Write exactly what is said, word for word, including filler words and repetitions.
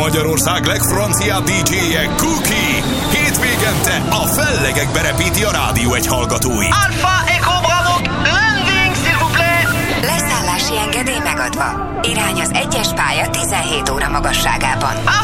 Magyarország legfranciább dé dzséje, Cookie. Hétvégente a fellegekbe repíti a rádió egy hallgatói. Alpha Echo Bravo, landing, s'il vous plaît! Leszállási engedély megadva. Irány az egyes pálya tizenhét óra magasságában.